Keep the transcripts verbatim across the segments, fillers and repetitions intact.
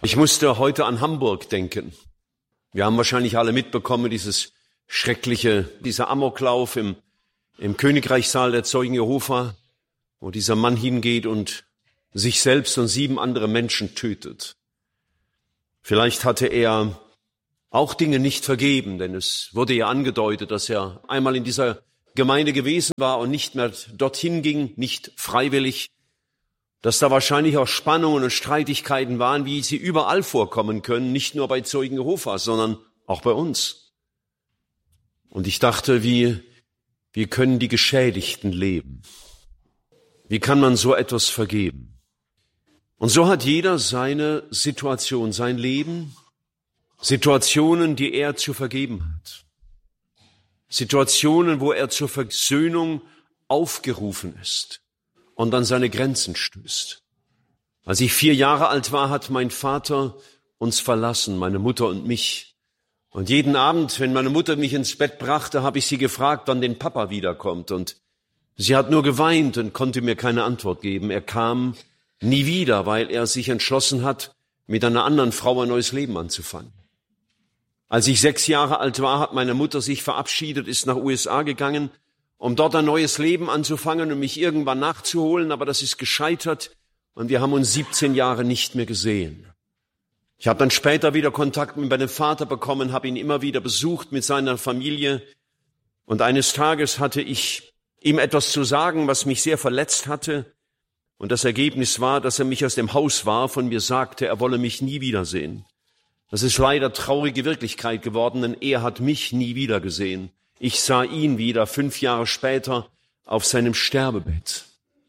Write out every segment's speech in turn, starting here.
Ich musste heute an Hamburg denken. Wir haben wahrscheinlich alle mitbekommen, dieses schreckliche, dieser Amoklauf im, im Königreichssaal der Zeugen Jehova, wo dieser Mann hingeht und sich selbst und sieben andere Menschen tötet. Vielleicht hatte er auch Dinge nicht vergeben, denn es wurde ja angedeutet, dass er einmal in dieser Gemeinde gewesen war und nicht mehr dorthin ging, nicht freiwillig, dass da wahrscheinlich auch Spannungen und Streitigkeiten waren, wie sie überall vorkommen können, nicht nur bei Zeugen Jehovas, sondern auch bei uns. Und ich dachte, wie, wie können die Geschädigten leben? Wie kann man so etwas vergeben? Und so hat jeder seine Situation, sein Leben, Situationen, die er zu vergeben hat. Situationen, wo er zur Versöhnung aufgerufen ist und an seine Grenzen stößt. Als ich vier Jahre alt war, hat mein Vater uns verlassen, meine Mutter und mich. Und jeden Abend, wenn meine Mutter mich ins Bett brachte, habe ich sie gefragt, wann denn Papa wiederkommt. Und sie hat nur geweint und konnte mir keine Antwort geben. Er kam nie wieder, weil er sich entschlossen hat, mit einer anderen Frau ein neues Leben anzufangen. Als ich sechs Jahre alt war, hat meine Mutter sich verabschiedet, ist nach U S A gegangen, um dort ein neues Leben anzufangen und mich irgendwann nachzuholen, aber das ist gescheitert und wir haben uns siebzehn Jahre nicht mehr gesehen. Ich habe dann später wieder Kontakt mit meinem Vater bekommen, habe ihn immer wieder besucht mit seiner Familie und eines Tages hatte ich ihm etwas zu sagen, was mich sehr verletzt hatte und das Ergebnis war, dass er mich aus dem Haus warf und mir sagte, er wolle mich nie wiedersehen. Das ist leider traurige Wirklichkeit geworden, denn er hat mich nie wiedergesehen. Ich sah ihn wieder fünf Jahre später auf seinem Sterbebett.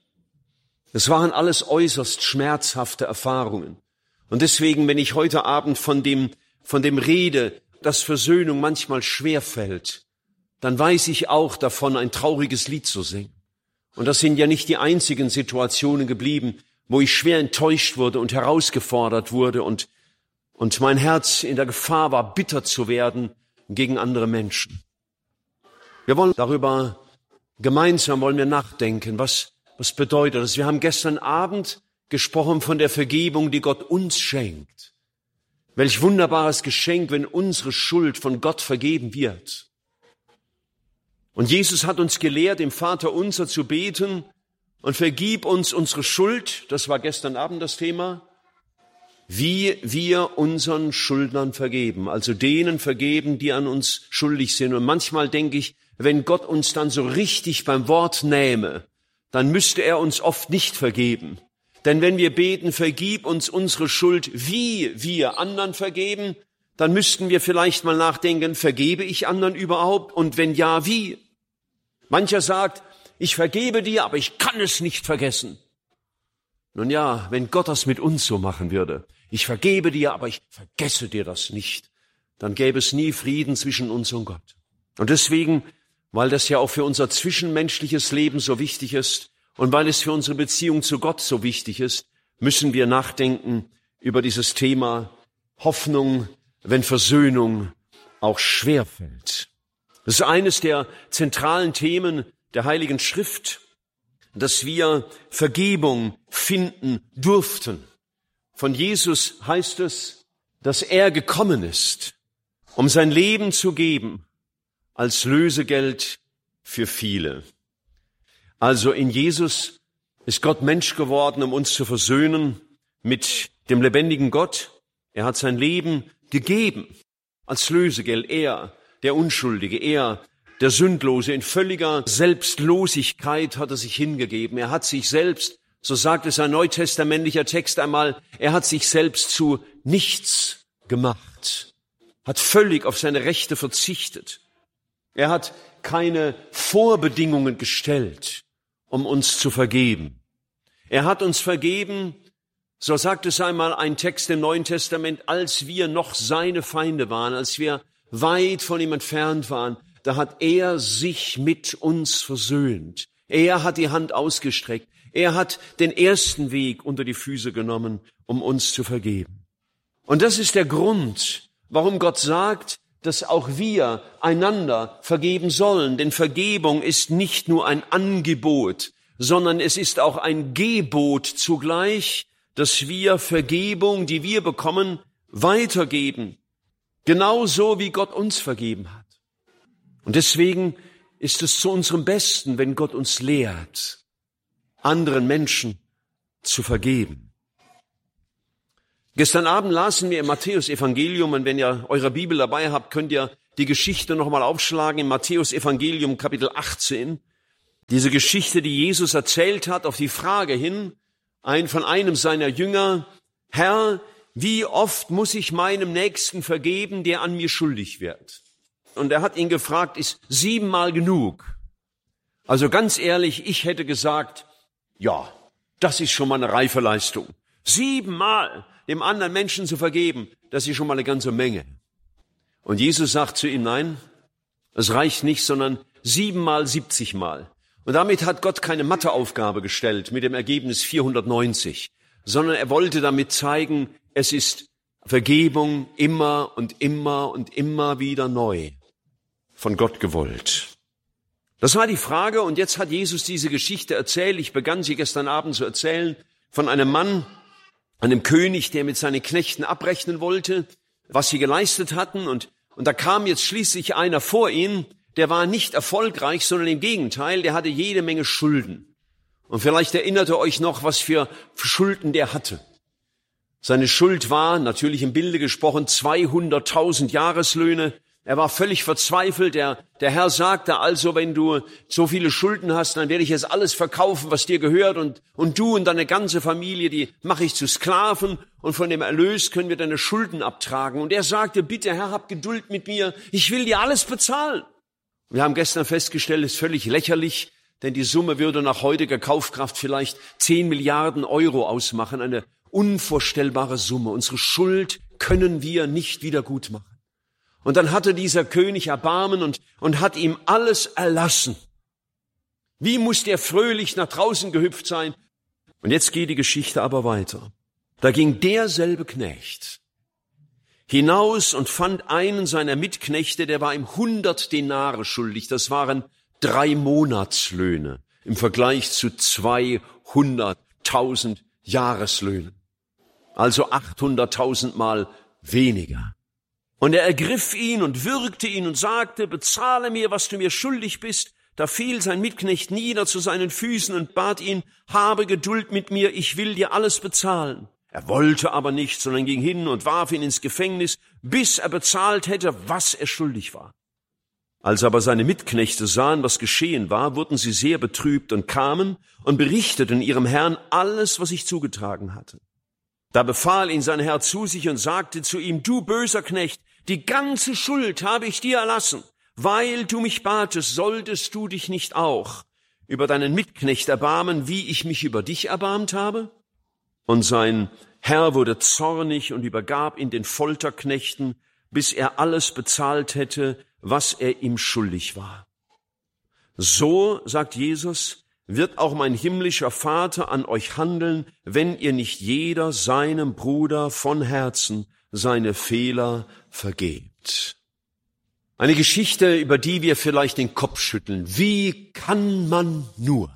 Es waren alles äußerst schmerzhafte Erfahrungen. Und deswegen, wenn ich heute Abend von dem, von dem rede, dass Versöhnung manchmal schwer fällt, dann weiß ich auch davon, ein trauriges Lied zu singen. Und das sind ja nicht die einzigen Situationen geblieben, wo ich schwer enttäuscht wurde und herausgefordert wurde und, und mein Herz in der Gefahr war, bitter zu werden gegen andere Menschen. Wir wollen darüber gemeinsam wollen wir nachdenken, was, was bedeutet das? Wir haben gestern Abend gesprochen von der Vergebung, die Gott uns schenkt. Welch wunderbares Geschenk, wenn unsere Schuld von Gott vergeben wird. Und Jesus hat uns gelehrt, im Vaterunser zu beten und vergib uns unsere Schuld, das war gestern Abend das Thema, wie wir unseren Schuldnern vergeben, also denen vergeben, die an uns schuldig sind. Und manchmal denke ich, wenn Gott uns dann so richtig beim Wort nähme, dann müsste er uns oft nicht vergeben. Denn wenn wir beten, vergib uns unsere Schuld, wie wir anderen vergeben, dann müssten wir vielleicht mal nachdenken, vergebe ich anderen überhaupt? Und wenn ja, wie? Mancher sagt, ich vergebe dir, aber ich kann es nicht vergessen. Nun ja, wenn Gott das mit uns so machen würde, ich vergebe dir, aber ich vergesse dir das nicht, dann gäbe es nie Frieden zwischen uns und Gott. Und deswegen, weil das ja auch für unser zwischenmenschliches Leben so wichtig ist und weil es für unsere Beziehung zu Gott so wichtig ist, müssen wir nachdenken über dieses Thema Hoffnung, wenn Versöhnung auch schwer fällt. Das ist eines der zentralen Themen der Heiligen Schrift, dass wir Vergebung finden durften. Von Jesus heißt es, dass er gekommen ist, um sein Leben zu geben als Lösegeld für viele. Also in Jesus ist Gott Mensch geworden, um uns zu versöhnen mit dem lebendigen Gott. Er hat sein Leben gegeben als Lösegeld. Er, der Unschuldige, er, der Sündlose, in völliger Selbstlosigkeit hat er sich hingegeben. Er hat sich selbst, so sagt es ein neutestamentlicher Text einmal, er hat sich selbst zu nichts gemacht, hat völlig auf seine Rechte verzichtet. Er hat keine Vorbedingungen gestellt, um uns zu vergeben. Er hat uns vergeben, so sagt es einmal ein Text im Neuen Testament, als wir noch seine Feinde waren, als wir weit von ihm entfernt waren, da hat er sich mit uns versöhnt. Er hat die Hand ausgestreckt. Er hat den ersten Weg unter die Füße genommen, um uns zu vergeben. Und das ist der Grund, warum Gott sagt, dass auch wir einander vergeben sollen. Denn Vergebung ist nicht nur ein Angebot, sondern es ist auch ein Gebot zugleich, dass wir Vergebung, die wir bekommen, weitergeben. Genauso wie Gott uns vergeben hat. Und deswegen ist es zu unserem Besten, wenn Gott uns lehrt, anderen Menschen zu vergeben. Gestern Abend lasen wir im Matthäus-Evangelium, und wenn ihr eure Bibel dabei habt, könnt ihr die Geschichte nochmal aufschlagen, im Matthäus-Evangelium Kapitel achtzehn. Diese Geschichte, die Jesus erzählt hat, auf die Frage hin, ein von einem seiner Jünger: Herr, wie oft muss ich meinem Nächsten vergeben, der an mir schuldig wird? Und er hat ihn gefragt, ist siebenmal genug? Also ganz ehrlich, ich hätte gesagt, ja, das ist schon mal eine reife Leistung. Siebenmal dem anderen Menschen zu vergeben, das ist schon mal eine ganze Menge. Und Jesus sagt zu ihm, nein, es reicht nicht, sondern siebenmal, siebzigmal. Und damit hat Gott keine Matheaufgabe gestellt mit dem Ergebnis vierhundertneunzig, sondern er wollte damit zeigen, es ist Vergebung immer und immer und immer wieder neu von Gott gewollt. Das war die Frage, und jetzt hat Jesus diese Geschichte erzählt. Ich begann sie gestern Abend zu erzählen von einem Mann, einem König, der mit seinen Knechten abrechnen wollte, was sie geleistet hatten. Und, und da kam jetzt schließlich einer vor ihn, der war nicht erfolgreich, sondern im Gegenteil, der hatte jede Menge Schulden. Und vielleicht erinnert ihr euch noch, was für Schulden der hatte. Seine Schuld war, natürlich im Bilde gesprochen, zweihunderttausend Jahreslöhne. Er war völlig verzweifelt. Der, der Herr sagte also, wenn du so viele Schulden hast, dann werde ich jetzt alles verkaufen, was dir gehört. Und, und du und deine ganze Familie, die mache ich zu Sklaven. Und von dem Erlös können wir deine Schulden abtragen. Und er sagte, bitte Herr, hab Geduld mit mir. Ich will dir alles bezahlen. Wir haben gestern festgestellt, es ist völlig lächerlich, denn die Summe würde nach heutiger Kaufkraft vielleicht zehn Milliarden Euro ausmachen. Eine unvorstellbare Summe. Unsere Schuld können wir nicht wieder gut machen. Und dann hatte dieser König Erbarmen und, und hat ihm alles erlassen. Wie muss der fröhlich nach draußen gehüpft sein? Und jetzt geht die Geschichte aber weiter. Da ging derselbe Knecht hinaus und fand einen seiner Mitknechte, der war ihm hundert Denare schuldig. Das waren drei Monatslöhne im Vergleich zu zweihunderttausend Jahreslöhnen. Also achthunderttausend Mal weniger. Und er ergriff ihn und würgte ihn und sagte, bezahle mir, was du mir schuldig bist. Da fiel sein Mitknecht nieder zu seinen Füßen und bat ihn, habe Geduld mit mir, ich will dir alles bezahlen. Er wollte aber nicht, sondern ging hin und warf ihn ins Gefängnis, bis er bezahlt hätte, was er schuldig war. Als aber seine Mitknechte sahen, was geschehen war, wurden sie sehr betrübt und kamen und berichteten ihrem Herrn alles, was sich zugetragen hatte. Da befahl ihn sein Herr zu sich und sagte zu ihm, du böser Knecht, die ganze Schuld habe ich dir erlassen. Weil du mich batest, solltest du dich nicht auch über deinen Mitknecht erbarmen, wie ich mich über dich erbarmt habe? Und sein Herr wurde zornig und übergab ihn den Folterknechten, bis er alles bezahlt hätte, was er ihm schuldig war. So, sagt Jesus, wird auch mein himmlischer Vater an euch handeln, wenn ihr nicht jeder seinem Bruder von Herzen seine Fehler vergebt. Eine Geschichte, über die wir vielleicht den Kopf schütteln. Wie kann man nur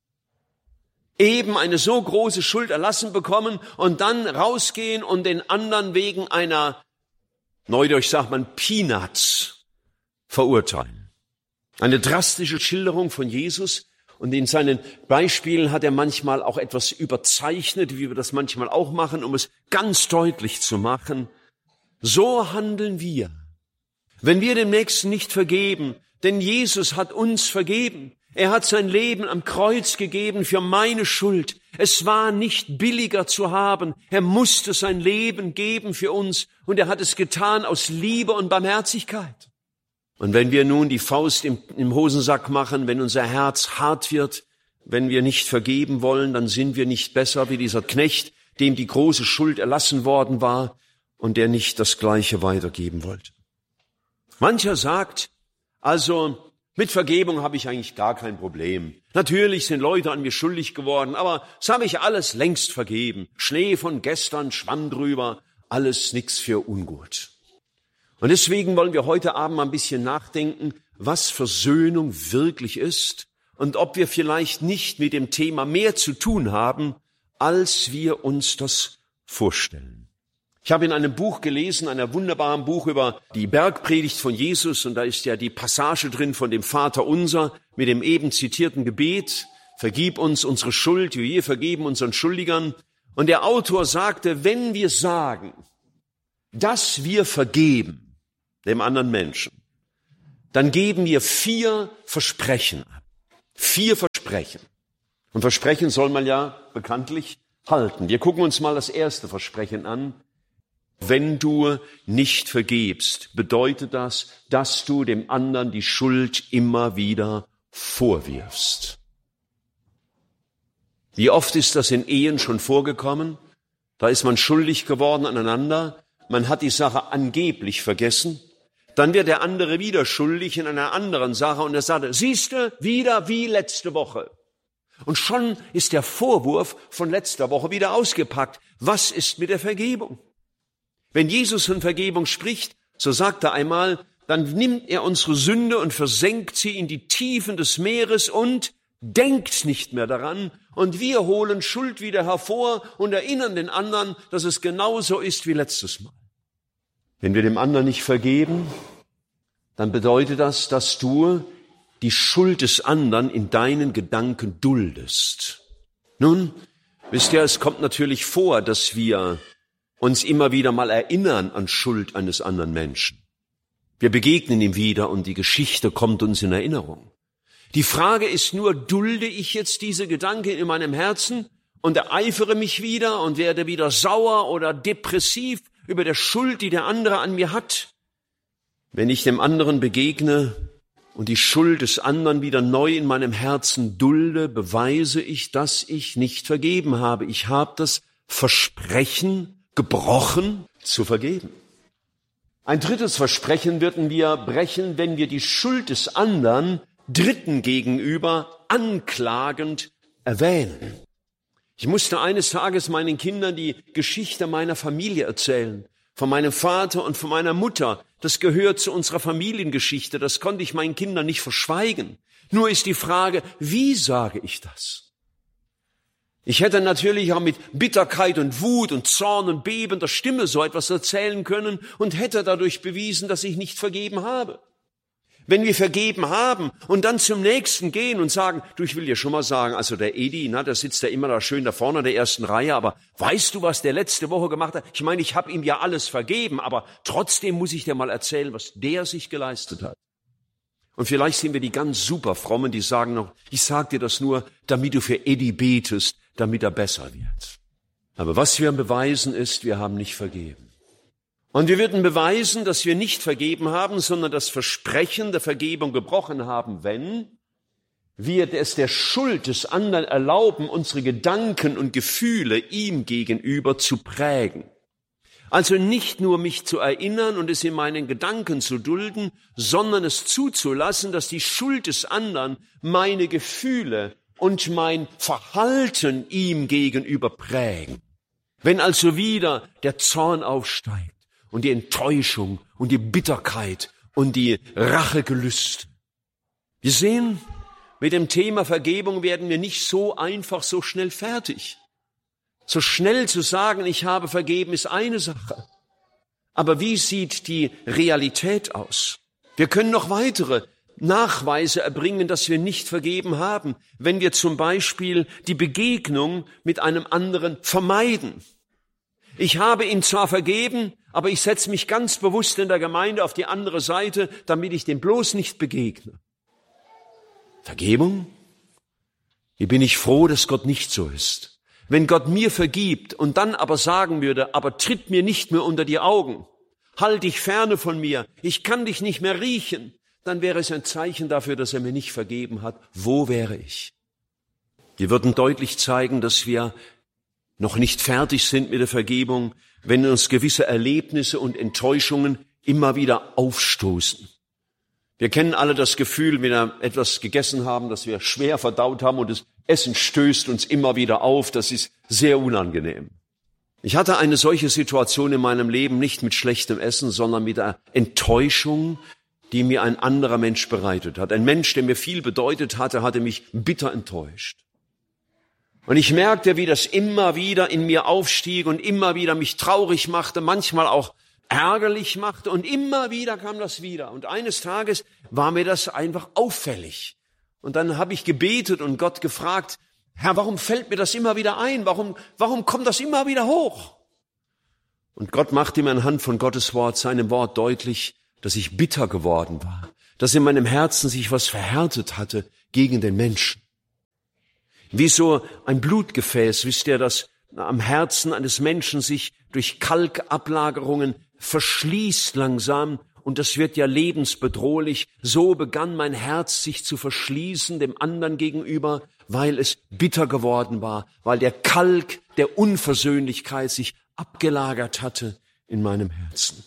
eben eine so große Schuld erlassen bekommen und dann rausgehen und den anderen wegen einer, neudeutsch sagt man, Peanuts verurteilen? Eine drastische Schilderung von Jesus. Und in seinen Beispielen hat er manchmal auch etwas überzeichnet, wie wir das manchmal auch machen, um es ganz deutlich zu machen. So handeln wir, wenn wir dem Nächsten nicht vergeben, denn Jesus hat uns vergeben. Er hat sein Leben am Kreuz gegeben für meine Schuld. Es war nicht billiger zu haben. Er musste sein Leben geben für uns und er hat es getan aus Liebe und Barmherzigkeit. Und wenn wir nun die Faust im, im Hosensack machen, wenn unser Herz hart wird, wenn wir nicht vergeben wollen, dann sind wir nicht besser wie dieser Knecht, dem die große Schuld erlassen worden war und der nicht das Gleiche weitergeben wollte. Mancher sagt, also mit Vergebung habe ich eigentlich gar kein Problem. Natürlich sind Leute an mir schuldig geworden, aber das habe ich alles längst vergeben. Schnee von gestern, Schwamm drüber, alles nix für ungut. Und deswegen wollen wir heute Abend mal ein bisschen nachdenken, was Versöhnung wirklich ist und ob wir vielleicht nicht mit dem Thema mehr zu tun haben, als wir uns das vorstellen. Ich habe in einem Buch gelesen, einem wunderbaren Buch über die Bergpredigt von Jesus, und da ist ja die Passage drin von dem Vater unser mit dem eben zitierten Gebet, vergib uns unsere Schuld, wie wir vergeben unseren Schuldigern. Und der Autor sagte, wenn wir sagen, dass wir vergeben dem anderen Menschen, dann geben wir vier Versprechen ab. Vier Versprechen. Und Versprechen soll man ja bekanntlich halten. Wir gucken uns mal das erste Versprechen an. Wenn du nicht vergebst, bedeutet das, dass du dem anderen die Schuld immer wieder vorwirfst. Wie oft ist das in Ehen schon vorgekommen? Da ist man schuldig geworden aneinander, man hat die Sache angeblich vergessen, dann wird der andere wieder schuldig in einer anderen Sache und er sagt, siehste, wieder wie letzte Woche. Und schon ist der Vorwurf von letzter Woche wieder ausgepackt. Was ist mit der Vergebung? Wenn Jesus von Vergebung spricht, so sagt er einmal, dann nimmt er unsere Sünde und versenkt sie in die Tiefen des Meeres und denkt nicht mehr daran. Und wir holen Schuld wieder hervor und erinnern den anderen, dass es genauso ist wie letztes Mal. Wenn wir dem anderen nicht vergeben, dann bedeutet das, dass du die Schuld des anderen in deinen Gedanken duldest. Nun, wisst ihr, es kommt natürlich vor, dass wir uns immer wieder mal erinnern an Schuld eines anderen Menschen. Wir begegnen ihm wieder und die Geschichte kommt uns in Erinnerung. Die Frage ist nur, dulde ich jetzt diese Gedanken in meinem Herzen und ereifere mich wieder und werde wieder sauer oder depressiv über der Schuld, die der andere an mir hat? Wenn ich dem anderen begegne und die Schuld des anderen wieder neu in meinem Herzen dulde, beweise ich, dass ich nicht vergeben habe. Ich habe das Versprechen gebrochen, zu vergeben. Ein drittes Versprechen würden wir brechen, wenn wir die Schuld des anderen Dritten gegenüber anklagend erwähnen. Ich musste eines Tages meinen Kindern die Geschichte meiner Familie erzählen, von meinem Vater und von meiner Mutter. Das gehört zu unserer Familiengeschichte, das konnte ich meinen Kindern nicht verschweigen. Nur ist die Frage, wie sage ich das? Ich hätte natürlich auch mit Bitterkeit und Wut und Zorn und bebender Stimme so etwas erzählen können und hätte dadurch bewiesen, dass ich nicht vergeben habe. Wenn wir vergeben haben und dann zum Nächsten gehen und sagen, du, ich will dir schon mal sagen, also der Edi, na, der sitzt ja immer da schön da vorne in der ersten Reihe, aber weißt du, was der letzte Woche gemacht hat? Ich meine, ich habe ihm ja alles vergeben, aber trotzdem muss ich dir mal erzählen, was der sich geleistet hat. Und vielleicht sind wir die ganz super Frommen, die sagen noch, ich sag dir das nur, damit du für Edi betest, damit er besser wird. Aber was wir beweisen ist, wir haben nicht vergeben. Und wir würden beweisen, dass wir nicht vergeben haben, sondern das Versprechen der Vergebung gebrochen haben, wenn wir es der Schuld des anderen erlauben, unsere Gedanken und Gefühle ihm gegenüber zu prägen. Also nicht nur mich zu erinnern und es in meinen Gedanken zu dulden, sondern es zuzulassen, dass die Schuld des anderen meine Gefühle und mein Verhalten ihm gegenüber prägen. Wenn also wieder der Zorn aufsteigt und die Enttäuschung und die Bitterkeit und die Rachegelüste. Wir sehen, mit dem Thema Vergebung werden wir nicht so einfach, so schnell fertig. So schnell zu sagen, ich habe vergeben, ist eine Sache. Aber wie sieht die Realität aus? Wir können noch weitere Nachweise erbringen, dass wir nicht vergeben haben, wenn wir zum Beispiel die Begegnung mit einem anderen vermeiden. Ich habe ihm zwar vergeben, aber ich setze mich ganz bewusst in der Gemeinde auf die andere Seite, damit ich dem bloß nicht begegne. Vergebung? Hier bin ich froh, dass Gott nicht so ist. Wenn Gott mir vergibt und dann aber sagen würde, aber tritt mir nicht mehr unter die Augen, halt dich ferne von mir, ich kann dich nicht mehr riechen, dann wäre es ein Zeichen dafür, dass er mir nicht vergeben hat. Wo wäre ich? Wir würden deutlich zeigen, dass wir noch nicht fertig sind mit der Vergebung, wenn uns gewisse Erlebnisse und Enttäuschungen immer wieder aufstoßen. Wir kennen alle das Gefühl, wenn wir etwas gegessen haben, das wir schwer verdaut haben und das Essen stößt uns immer wieder auf. Das ist sehr unangenehm. Ich hatte eine solche Situation in meinem Leben nicht mit schlechtem Essen, sondern mit der Enttäuschung, die mir ein anderer Mensch bereitet hat. Ein Mensch, der mir viel bedeutet hatte, hatte mich bitter enttäuscht. Und ich merkte, wie das immer wieder in mir aufstieg und immer wieder mich traurig machte, manchmal auch ärgerlich machte und immer wieder kam das wieder. Und eines Tages war mir das einfach auffällig. Und dann habe ich gebetet und Gott gefragt, Herr, warum fällt mir das immer wieder ein? Warum, warum kommt das immer wieder hoch? Und Gott machte mir anhand von Gottes Wort, seinem Wort deutlich, dass ich bitter geworden war, dass in meinem Herzen sich was verhärtet hatte gegen den Menschen. Wie so ein Blutgefäß, wisst ihr, das am Herzen eines Menschen sich durch Kalkablagerungen verschließt langsam und das wird ja lebensbedrohlich. So begann mein Herz sich zu verschließen dem anderen gegenüber, weil es bitter geworden war, weil der Kalk der Unversöhnlichkeit sich abgelagert hatte in meinem Herzen.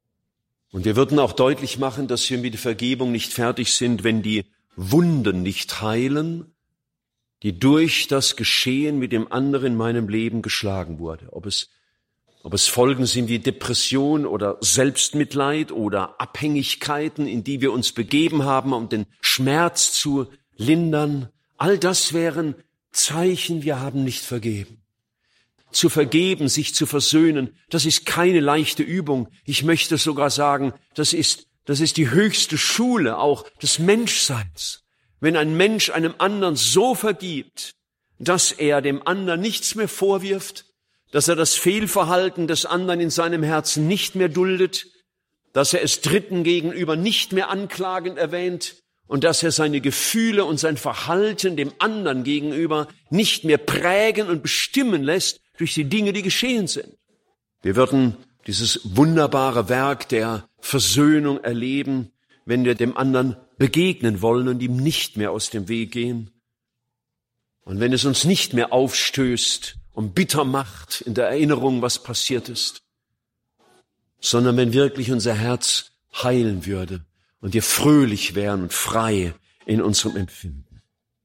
Und wir würden auch deutlich machen, dass wir mit der Vergebung nicht fertig sind, wenn die Wunden nicht heilen, die durch das Geschehen mit dem anderen in meinem Leben geschlagen wurde. Ob es, ob es Folgen sind wie Depression oder Selbstmitleid oder Abhängigkeiten, in die wir uns begeben haben, um den Schmerz zu lindern. All das wären Zeichen, wir haben nicht vergeben. Zu vergeben, sich zu versöhnen, das ist keine leichte Übung. Ich möchte sogar sagen, das ist, das ist die höchste Schule auch des Menschseins. Wenn ein Mensch einem anderen so vergibt, dass er dem anderen nichts mehr vorwirft, dass er das Fehlverhalten des anderen in seinem Herzen nicht mehr duldet, dass er es Dritten gegenüber nicht mehr anklagend erwähnt und dass er seine Gefühle und sein Verhalten dem anderen gegenüber nicht mehr prägen und bestimmen lässt durch die Dinge, die geschehen sind. Wir würden dieses wunderbare Werk der Versöhnung erleben, wenn wir dem anderen begegnen wollen und ihm nicht mehr aus dem Weg gehen. Und wenn es uns nicht mehr aufstößt und bitter macht in der Erinnerung, was passiert ist, sondern wenn wirklich unser Herz heilen würde und wir fröhlich wären und frei in unserem Empfinden.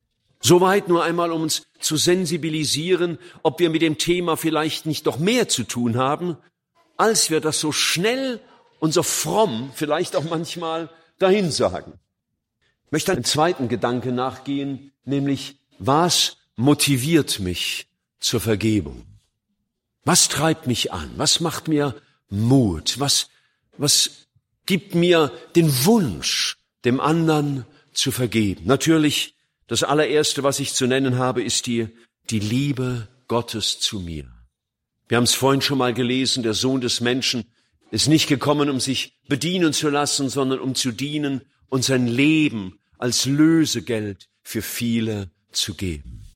Soweit nur einmal, um uns zu sensibilisieren, ob wir mit dem Thema vielleicht nicht doch mehr zu tun haben, als wir das so schnell und so fromm vielleicht auch manchmal dahin sagen. Ich möchte einen zweiten Gedanke nachgehen, nämlich, was motiviert mich zur Vergebung? Was treibt mich an? Was macht mir Mut? Was, was gibt mir den Wunsch, dem anderen zu vergeben? Natürlich, das allererste, was ich zu nennen habe, ist die, die Liebe Gottes zu mir. Wir haben es vorhin schon mal gelesen, der Sohn des Menschen ist nicht gekommen, um sich bedienen zu lassen, sondern um zu dienen und sein Leben als Lösegeld für viele zu geben.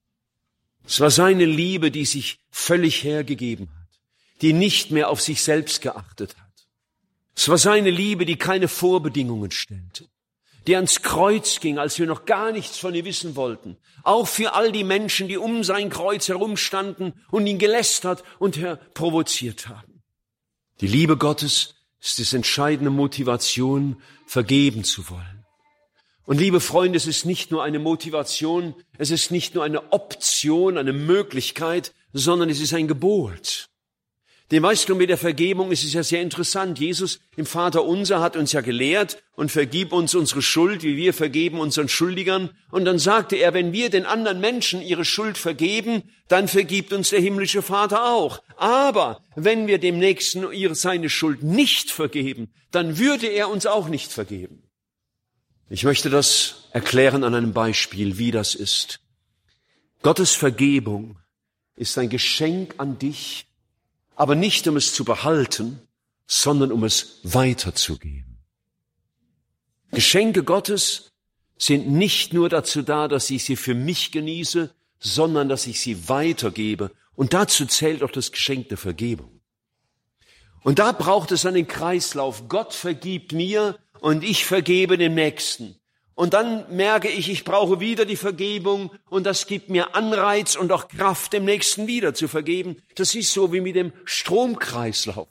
Es war seine Liebe, die sich völlig hergegeben hat, die nicht mehr auf sich selbst geachtet hat. Es war seine Liebe, die keine Vorbedingungen stellte, die ans Kreuz ging, als wir noch gar nichts von ihr wissen wollten. Auch für all die Menschen, die um sein Kreuz herumstanden und ihn gelästert und provoziert haben. Die Liebe Gottes ist die entscheidende Motivation, vergeben zu wollen. Und liebe Freunde, es ist nicht nur eine Motivation, es ist nicht nur eine Option, eine Möglichkeit, sondern es ist ein Gebot. Denn weißt du, mit der Vergebung ist es ja sehr interessant. Jesus im Vaterunser hat uns ja gelehrt und vergib uns unsere Schuld, wie wir vergeben unseren Schuldigern. Und dann sagte er, wenn wir den anderen Menschen ihre Schuld vergeben, dann vergibt uns der himmlische Vater auch. Aber wenn wir dem Nächsten ihre, seine Schuld nicht vergeben, dann würde er uns auch nicht vergeben. Ich möchte das erklären an einem Beispiel, wie das ist. Gottes Vergebung ist ein Geschenk an dich, aber nicht um es zu behalten, sondern um es weiterzugeben. Geschenke Gottes sind nicht nur dazu da, dass ich sie für mich genieße, sondern dass ich sie weitergebe. Und dazu zählt auch das Geschenk der Vergebung. Und da braucht es einen Kreislauf. Gott vergibt mir und ich vergebe dem Nächsten. Und dann merke ich, ich brauche wieder die Vergebung und das gibt mir Anreiz und auch Kraft, dem Nächsten wieder zu vergeben. Das ist so wie mit dem Stromkreislauf.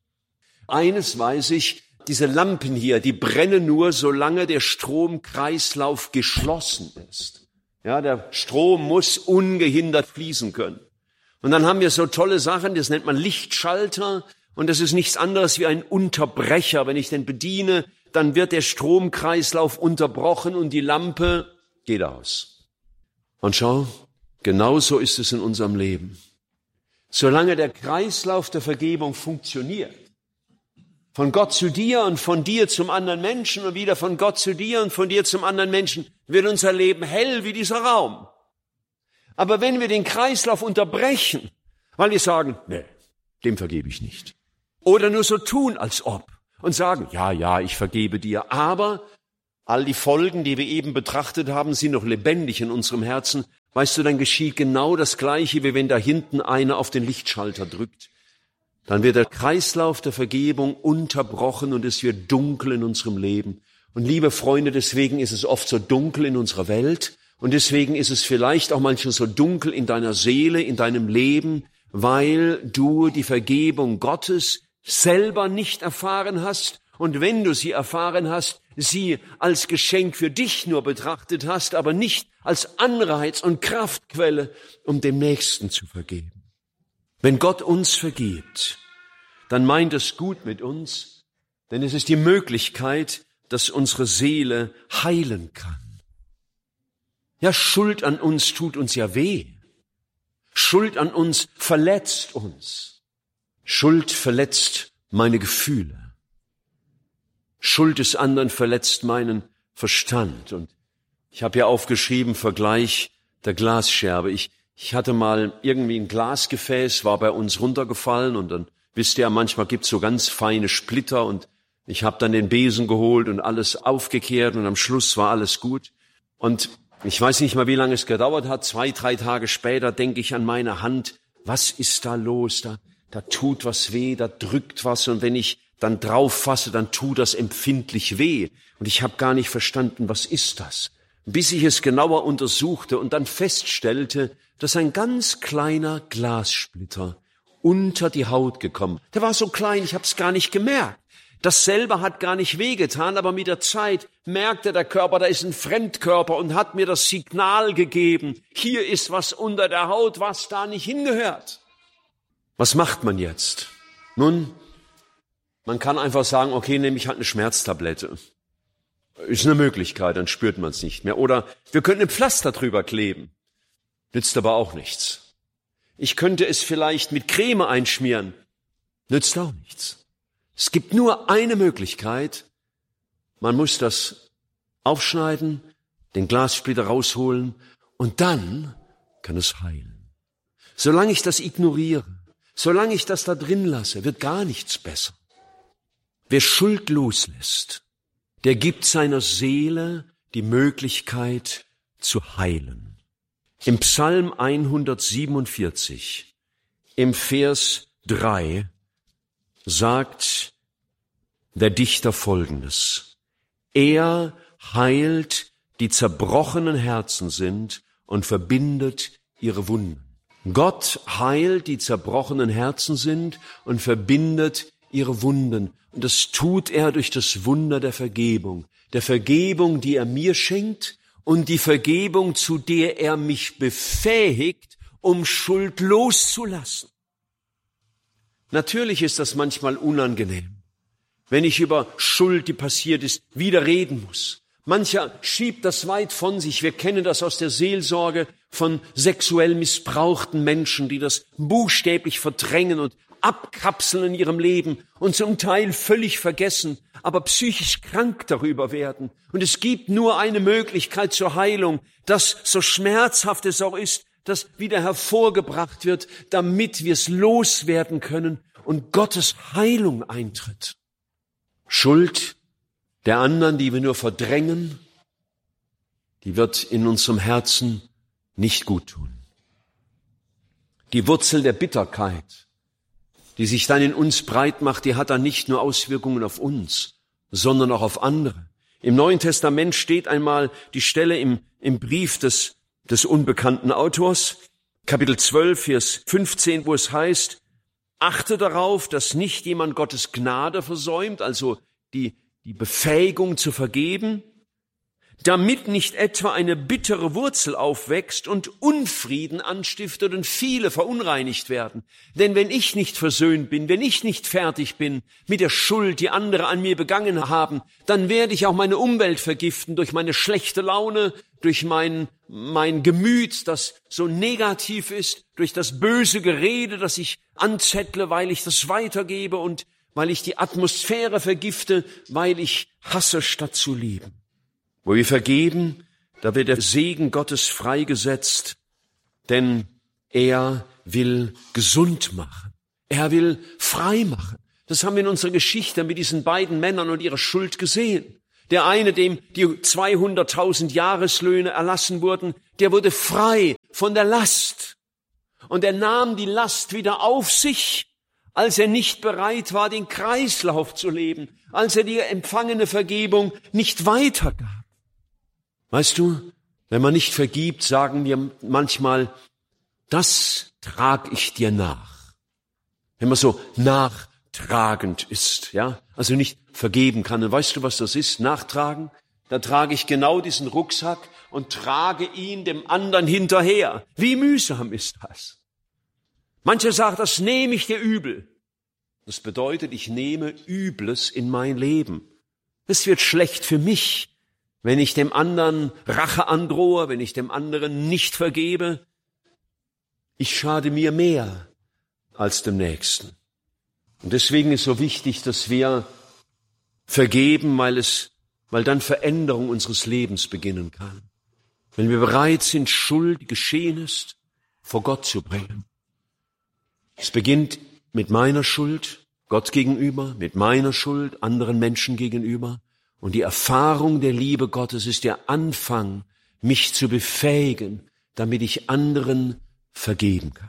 Eines weiß ich, diese Lampen hier, die brennen nur, solange der Stromkreislauf geschlossen ist. Ja, der Strom muss ungehindert fließen können. Und dann haben wir so tolle Sachen, das nennt man Lichtschalter und das ist nichts anderes wie ein Unterbrecher. Wenn ich den bediene, dann wird der Stromkreislauf unterbrochen und die Lampe geht aus. Und schau, Genauso ist es in unserem Leben. Solange der Kreislauf der Vergebung funktioniert, von Gott zu dir und von dir zum anderen Menschen und wieder von Gott zu dir und von dir zum anderen Menschen, wird unser Leben hell wie dieser Raum. Aber wenn wir den Kreislauf unterbrechen, weil wir sagen, nee, dem vergebe ich nicht, oder nur so tun, als ob, und sagen, ja, ja, ich vergebe dir, aber all die Folgen, die wir eben betrachtet haben, sind noch lebendig in unserem Herzen, weißt du, dann geschieht genau das Gleiche, wie wenn da hinten einer auf den Lichtschalter drückt. Dann wird der Kreislauf der Vergebung unterbrochen und es wird dunkel in unserem Leben. Und liebe Freunde, deswegen ist es oft so dunkel in unserer Welt und deswegen ist es vielleicht auch manchmal so dunkel in deiner Seele, in deinem Leben, weil du die Vergebung Gottes selber nicht erfahren hast und wenn du sie erfahren hast, sie als Geschenk für dich nur betrachtet hast, aber nicht als Anreiz und Kraftquelle, um dem Nächsten zu vergeben. Wenn Gott uns vergibt, dann meint es gut mit uns, denn es ist die Möglichkeit, dass unsere Seele heilen kann. Ja, Schuld an uns tut uns ja weh. Schuld an uns verletzt uns. Schuld verletzt meine Gefühle. Schuld des anderen verletzt meinen Verstand. Und ich habe ja aufgeschrieben, Vergleich der Glasscherbe. Ich Ich hatte mal irgendwie ein Glasgefäß, war bei uns runtergefallen und dann, wisst ihr, manchmal gibt's so ganz feine Splitter und ich habe dann den Besen geholt und alles aufgekehrt und am Schluss war alles gut. Und ich weiß nicht mal, wie lange es gedauert hat, zwei, drei Tage später denke ich an meine Hand, was ist da los? Da, da tut was weh, da drückt was und wenn ich dann drauf fasse, dann tut das empfindlich weh. Und ich habe gar nicht verstanden, was ist das? Bis ich es genauer untersuchte und dann feststellte, dass ein ganz kleiner Glassplitter unter die Haut gekommen. Der war so klein, ich habe es gar nicht gemerkt. Das selber hat gar nicht wehgetan, aber mit der Zeit merkte der Körper, da ist ein Fremdkörper und hat mir das Signal gegeben, hier ist was unter der Haut, was da nicht hingehört. Was macht man jetzt? Nun, man kann einfach sagen, okay, nehme ich halt eine Schmerztablette. Ist eine Möglichkeit, dann spürt man es nicht mehr. Oder wir könnten ein Pflaster drüber kleben. Nützt aber auch nichts. Ich könnte es vielleicht mit Creme einschmieren. Nützt auch nichts. Es gibt nur eine Möglichkeit. Man muss das aufschneiden, den Glassplitter rausholen und dann kann es heilen. Solange ich das ignoriere, solange ich das da drin lasse, wird gar nichts besser. Wer Schuld loslässt, der gibt seiner Seele die Möglichkeit zu heilen. Im Psalm hundertsiebenundvierzig, im Vers drei, sagt der Dichter Folgendes. Er heilt, die zerbrochenen Herzen sind und verbindet ihre Wunden. Gott heilt, die zerbrochenen Herzen sind und verbindet ihre Wunden. Und das tut er durch das Wunder der Vergebung. Der Vergebung, die er mir schenkt und die Vergebung, zu der er mich befähigt, um Schuld loszulassen. Natürlich ist das manchmal unangenehm, wenn ich über Schuld, die passiert ist, wieder reden muss. Mancher schiebt das weit von sich. Wir kennen das aus der Seelsorge von sexuell missbrauchten Menschen, die das buchstäblich verdrängen und abkapseln in ihrem Leben und zum Teil völlig vergessen, aber psychisch krank darüber werden. Und es gibt nur eine Möglichkeit zur Heilung, dass, so schmerzhaft es auch ist, das wieder hervorgebracht wird, damit wir es loswerden können und Gottes Heilung eintritt. Schuld der anderen, die wir nur verdrängen, die wird in unserem Herzen nicht gut tun. Die Wurzel der Bitterkeit, die sich dann in uns breit macht, die hat dann nicht nur Auswirkungen auf uns, sondern auch auf andere. Im Neuen Testament steht einmal die Stelle im, im Brief des, des unbekannten Autors, Kapitel zwölf, Vers fünfzehn, wo es heißt, achte darauf, dass nicht jemand Gottes Gnade versäumt, also die, die Befähigung zu vergeben, damit nicht etwa eine bittere Wurzel aufwächst und Unfrieden anstiftet und viele verunreinigt werden. Denn wenn ich nicht versöhnt bin, wenn ich nicht fertig bin mit der Schuld, die andere an mir begangen haben, dann werde ich auch meine Umwelt vergiften durch meine schlechte Laune, durch mein, mein Gemüt, das so negativ ist, durch das böse Gerede, das ich anzettle, weil ich das weitergebe und weil ich die Atmosphäre vergifte, weil ich hasse statt zu lieben. Wo wir vergeben, da wird der Segen Gottes freigesetzt, denn er will gesund machen. Er will frei machen. Das haben wir in unserer Geschichte mit diesen beiden Männern und ihrer Schuld gesehen. Der eine, dem die zweihunderttausend Jahreslöhne erlassen wurden, der wurde frei von der Last. Und er nahm die Last wieder auf sich, als er nicht bereit war, den Kreislauf zu leben, als er die empfangene Vergebung nicht weitergab. Weißt du, wenn man nicht vergibt, sagen wir manchmal, das trag ich dir nach. Wenn man so nachtragend ist, ja, also nicht vergeben kann. Und weißt du, was das ist? Nachtragen? Da trage ich genau diesen Rucksack und trage ihn dem anderen hinterher. Wie mühsam ist das? Mancher sagt, das nehme ich dir übel. Das bedeutet, ich nehme Übles in mein Leben. Es wird schlecht für mich, wenn ich dem anderen Rache androhe, wenn ich dem anderen nicht vergebe. Ich schade mir mehr als dem Nächsten. Und deswegen ist so wichtig, dass wir vergeben, weil es, weil dann Veränderung unseres Lebens beginnen kann. Wenn wir bereit sind, Schuld, die geschehen ist, vor Gott zu bringen. Es beginnt mit meiner Schuld, Gott gegenüber, mit meiner Schuld, anderen Menschen gegenüber. Und die Erfahrung der Liebe Gottes ist der Anfang, mich zu befähigen, damit ich anderen vergeben kann.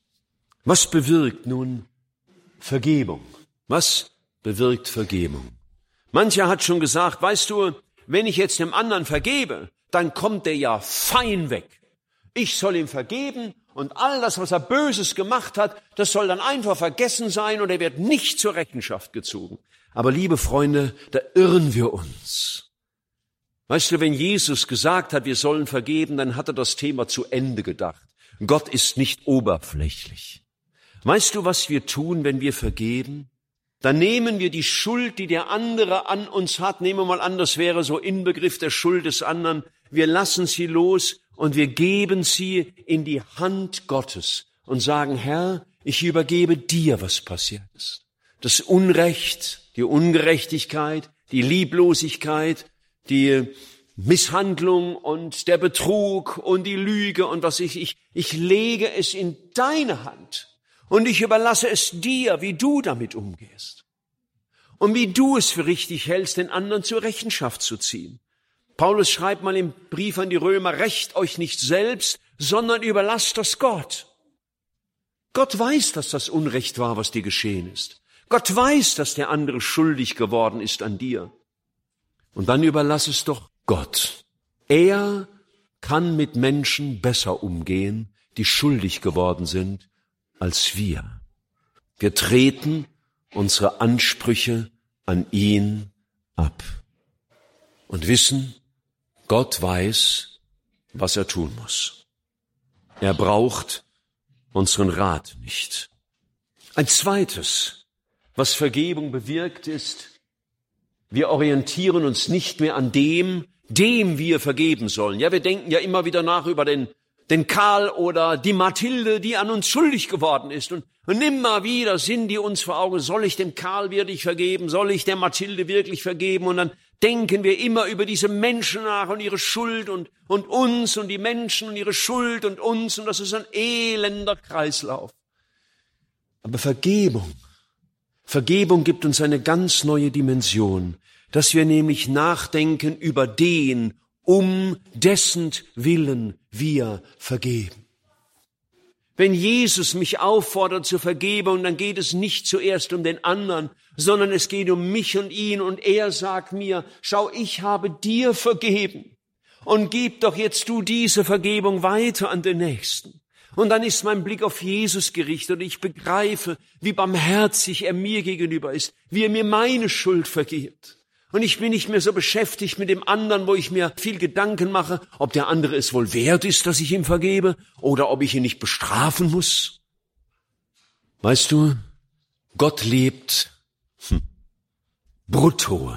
Was bewirkt nun Vergebung? Was bewirkt Vergebung? Mancher hat schon gesagt, weißt du, wenn ich jetzt dem anderen vergebe, dann kommt er ja fein weg. Ich soll ihm vergeben und all das, was er Böses gemacht hat, das soll dann einfach vergessen sein und er wird nicht zur Rechenschaft gezogen. Aber liebe Freunde, da irren wir uns. Weißt du, wenn Jesus gesagt hat, wir sollen vergeben, dann hat er das Thema zu Ende gedacht. Gott ist nicht oberflächlich. Weißt du, was wir tun, wenn wir vergeben? Dann nehmen wir die Schuld, die der andere an uns hat, nehmen wir mal an, das wäre so Inbegriff der Schuld des anderen. Wir lassen sie los und wir geben sie in die Hand Gottes und sagen, Herr, ich übergebe dir, was passiert ist. Das Unrecht, die Ungerechtigkeit, die Lieblosigkeit, die Misshandlung und der Betrug und die Lüge und was ich, ich, ich lege es in deine Hand und ich überlasse es dir, wie du damit umgehst und wie du es für richtig hältst, den anderen zur Rechenschaft zu ziehen. Paulus schreibt mal im Brief an die Römer, rächt euch nicht selbst, sondern überlasst das Gott. Gott weiß, dass das Unrecht war, was dir geschehen ist. Gott weiß, dass der andere schuldig geworden ist an dir. Und dann überlass es doch Gott. Er kann mit Menschen besser umgehen, die schuldig geworden sind, als wir. Wir treten unsere Ansprüche an ihn ab und wissen, Gott weiß, was er tun muss. Er braucht unseren Rat nicht. Ein zweites, was Vergebung bewirkt, ist, wir orientieren uns nicht mehr an dem, dem wir vergeben sollen. Ja, wir denken ja immer wieder nach über den, den Karl oder die Mathilde, die an uns schuldig geworden ist. Und, und immer wieder sind die uns vor Augen, soll ich dem Karl wirklich vergeben? Soll ich der Mathilde wirklich vergeben? Und dann denken wir immer über diese Menschen nach und ihre Schuld und, und uns und die Menschen und ihre Schuld und uns. Und das ist ein elender Kreislauf. Aber Vergebung, Vergebung gibt uns eine ganz neue Dimension, dass wir nämlich nachdenken über den, um dessen Willen wir vergeben. Wenn Jesus mich auffordert zur Vergebung, dann geht es nicht zuerst um den anderen, sondern es geht um mich und ihn und er sagt mir, schau, ich habe dir vergeben und gib doch jetzt du diese Vergebung weiter an den Nächsten. Und dann ist mein Blick auf Jesus gerichtet und ich begreife, wie barmherzig er mir gegenüber ist, wie er mir meine Schuld vergibt. Und ich bin nicht mehr so beschäftigt mit dem anderen, wo ich mir viel Gedanken mache, ob der andere es wohl wert ist, dass ich ihm vergebe oder ob ich ihn nicht bestrafen muss. Weißt du, Gott lebt hm, brutto.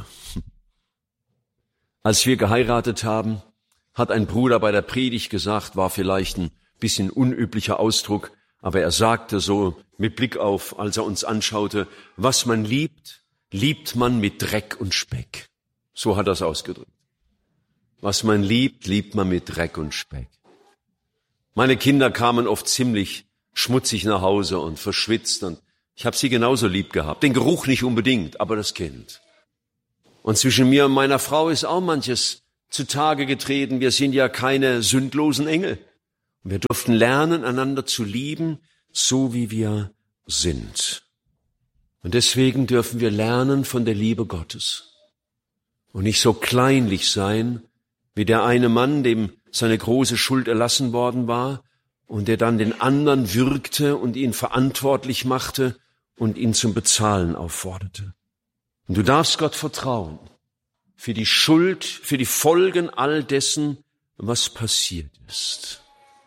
Als wir geheiratet haben, hat ein Bruder bei der Predigt gesagt, war vielleicht ein bisschen unüblicher Ausdruck, aber er sagte so mit Blick auf, als er uns anschaute, was man liebt, liebt man mit Dreck und Speck. So hat er es ausgedrückt. Was man liebt, liebt man mit Dreck und Speck. Meine Kinder kamen oft ziemlich schmutzig nach Hause und verschwitzt und ich habe sie genauso lieb gehabt. Den Geruch nicht unbedingt, aber das Kind. Und zwischen mir und meiner Frau ist auch manches zutage getreten. Wir sind ja keine sündlosen Engel. Wir durften lernen, einander zu lieben, so wie wir sind. Und deswegen dürfen wir lernen von der Liebe Gottes und nicht so kleinlich sein, wie der eine Mann, dem seine große Schuld erlassen worden war und der dann den anderen würgte und ihn verantwortlich machte und ihn zum Bezahlen aufforderte. Und du darfst Gott vertrauen für die Schuld, für die Folgen all dessen, was passiert ist.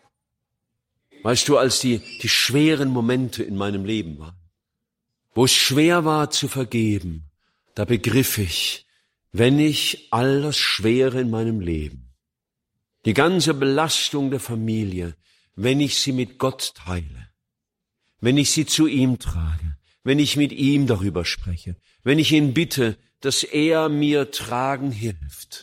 Weißt du, als die, die schweren Momente in meinem Leben waren, wo es schwer war zu vergeben, da begriff ich, wenn ich all das Schwere in meinem Leben, die ganze Belastung der Familie, wenn ich sie mit Gott teile, wenn ich sie zu ihm trage, wenn ich mit ihm darüber spreche, wenn ich ihn bitte, dass er mir tragen hilft,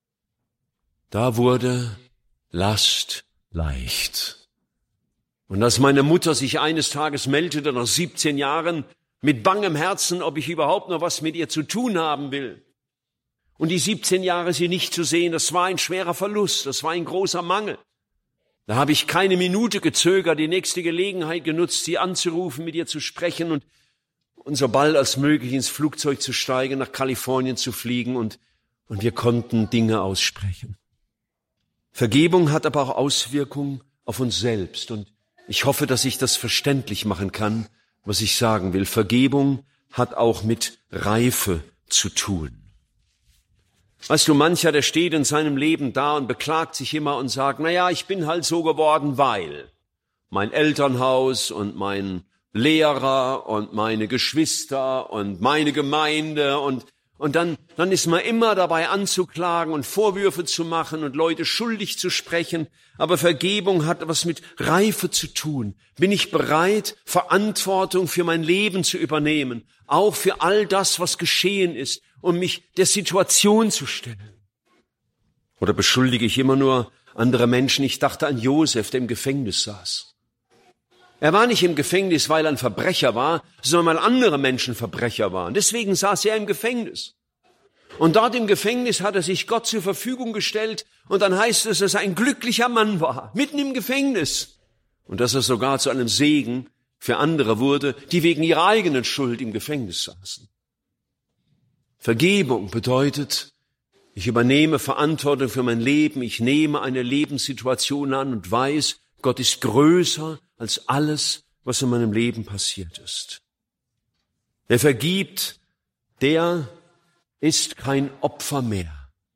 da wurde Last leicht. Und als meine Mutter sich eines Tages meldete, nach siebzehn Jahren, mit bangem Herzen, ob ich überhaupt noch was mit ihr zu tun haben will, und die siebzehn Jahre sie nicht zu sehen, das war ein schwerer Verlust, das war ein großer Mangel. Da habe ich keine Minute gezögert, die nächste Gelegenheit genutzt, sie anzurufen, mit ihr zu sprechen und, und so bald als möglich ins Flugzeug zu steigen, nach Kalifornien zu fliegen und, und wir konnten Dinge aussprechen. Vergebung hat aber auch Auswirkungen auf uns selbst und ich hoffe, dass ich das verständlich machen kann, was ich sagen will. Vergebung hat auch mit Reife zu tun. Weißt du, mancher, der steht in seinem Leben da und beklagt sich immer und sagt, na ja, ich bin halt so geworden, weil mein Elternhaus und mein Lehrer und meine Geschwister und meine Gemeinde und und dann dann ist man immer dabei anzuklagen und Vorwürfe zu machen und Leute schuldig zu sprechen. Aber Vergebung hat was mit Reife zu tun. Bin ich bereit, Verantwortung für mein Leben zu übernehmen, auch für all das, was geschehen ist, um mich der Situation zu stellen? Oder beschuldige ich immer nur andere Menschen? Ich dachte an Josef, der im Gefängnis saß. Er war nicht im Gefängnis, weil er ein Verbrecher war, sondern weil andere Menschen Verbrecher waren. Deswegen saß er im Gefängnis. Und dort im Gefängnis hat er sich Gott zur Verfügung gestellt. Und dann heißt es, dass er ein glücklicher Mann war, mitten im Gefängnis. Und dass er sogar zu einem Segen für andere wurde, die wegen ihrer eigenen Schuld im Gefängnis saßen. Vergebung bedeutet, ich übernehme Verantwortung für mein Leben, ich nehme eine Lebenssituation an und weiß, Gott ist größer als alles, was in meinem Leben passiert ist. Wer vergibt, der ist kein Opfer mehr.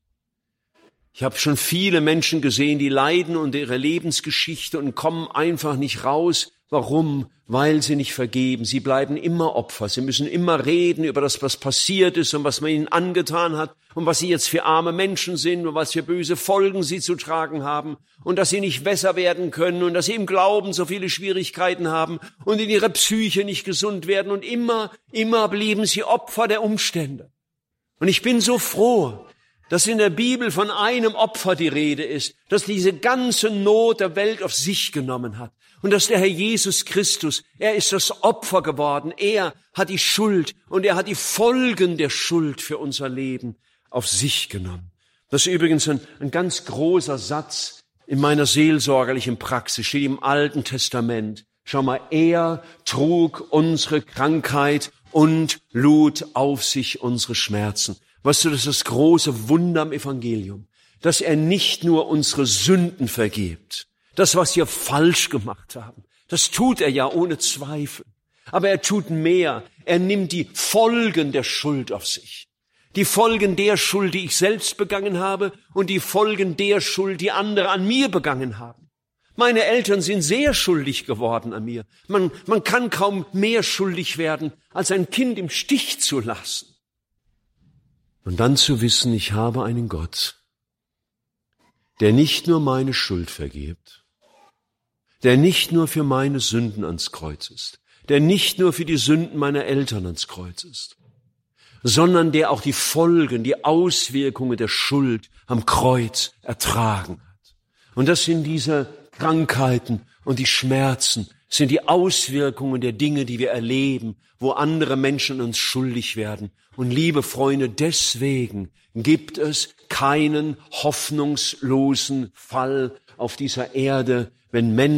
Ich habe schon viele Menschen gesehen, die leiden unter ihrer Lebensgeschichte und kommen einfach nicht raus. Warum? Weil sie nicht vergeben. Sie bleiben immer Opfer. Sie müssen immer reden über das, was passiert ist und was man ihnen angetan hat und was sie jetzt für arme Menschen sind und was für böse Folgen sie zu tragen haben und dass sie nicht besser werden können und dass sie im Glauben so viele Schwierigkeiten haben und in ihrer Psyche nicht gesund werden und immer, immer blieben sie Opfer der Umstände. Und ich bin so froh, dass in der Bibel von einem Opfer die Rede ist, das diese ganze Not der Welt auf sich genommen hat. Und dass der Herr Jesus Christus, er ist das Opfer geworden. Er hat die Schuld und er hat die Folgen der Schuld für unser Leben auf sich genommen. Das ist übrigens ein, ein ganz großer Satz in meiner seelsorgerlichen Praxis, steht im Alten Testament. Schau mal, er trug unsere Krankheit und lud auf sich unsere Schmerzen. Weißt du, das ist das große Wunder am Evangelium, dass er nicht nur unsere Sünden vergibt, das, was wir falsch gemacht haben. Das tut er ja ohne Zweifel. Aber er tut mehr. Er nimmt die Folgen der Schuld auf sich. Die Folgen der Schuld, die ich selbst begangen habe, und die Folgen der Schuld, die andere an mir begangen haben. Meine Eltern sind sehr schuldig geworden an mir. Man, man kann kaum mehr schuldig werden, als ein Kind im Stich zu lassen. Und dann zu wissen, ich habe einen Gott, der nicht nur meine Schuld vergibt, der nicht nur für meine Sünden ans Kreuz ist, der nicht nur für die Sünden meiner Eltern ans Kreuz ist, sondern der auch die Folgen, die Auswirkungen der Schuld am Kreuz ertragen hat. Und das sind diese Krankheiten und die Schmerzen, sind die Auswirkungen der Dinge, die wir erleben, wo andere Menschen uns schuldig werden. Und liebe Freunde, deswegen gibt es keinen hoffnungslosen Fall auf dieser Erde, wenn Menschen